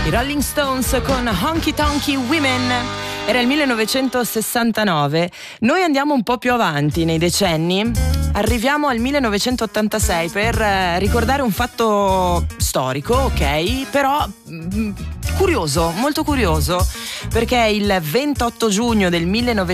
I Rolling Stones con Honky Tonky Women. Era il 1969. Noi andiamo un po' più avanti nei decenni. Arriviamo al 1986 per ricordare un fatto storico, ok? Però curioso, molto curioso, perché il 28 giugno del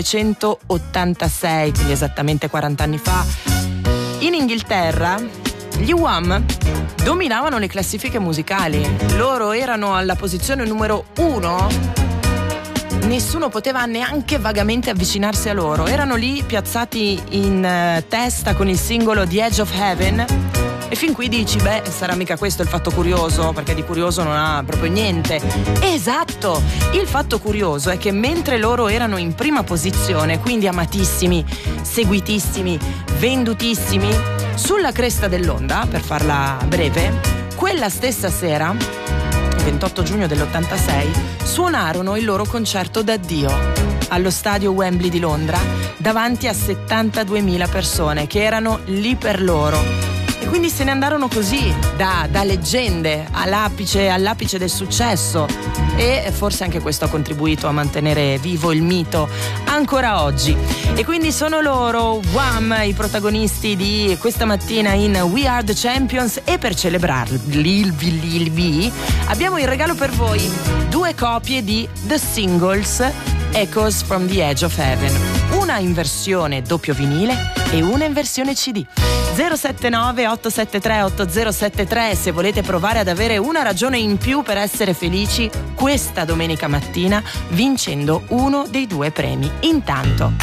1986, quindi esattamente 40 anni fa, in Inghilterra gli Wham dominavano le classifiche musicali. Loro erano alla posizione numero 1. Nessuno poteva neanche vagamente avvicinarsi a loro. Erano lì piazzati in testa con il singolo The Edge of Heaven. E fin qui dici, beh, sarà mica questo il fatto curioso, perché di curioso non ha proprio niente. Esatto! Il fatto curioso è che mentre loro erano in prima posizione, quindi amatissimi, seguitissimi, vendutissimi, sulla cresta dell'onda, per farla breve, quella stessa sera, il 28 giugno dell'86, suonarono il loro concerto d'addio allo stadio Wembley di Londra davanti a 72.000 persone che erano lì per loro. E quindi se ne andarono così, da leggende all'apice del successo, e forse anche questo ha contribuito a mantenere vivo il mito ancora oggi. E quindi sono loro, Wham, i protagonisti di questa mattina in We Are The Champions, e per celebrarli abbiamo in regalo per voi 2 copie di The Singles Echoes from the Edge of Heaven, una in versione doppio vinile e una in versione CD. 079 873 8073 se volete provare ad avere una ragione in più per essere felici questa domenica mattina vincendo uno dei 2 premi. Intanto,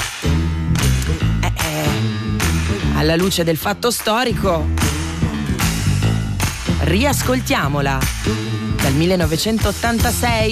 alla luce del fatto storico, riascoltiamola dal 1986.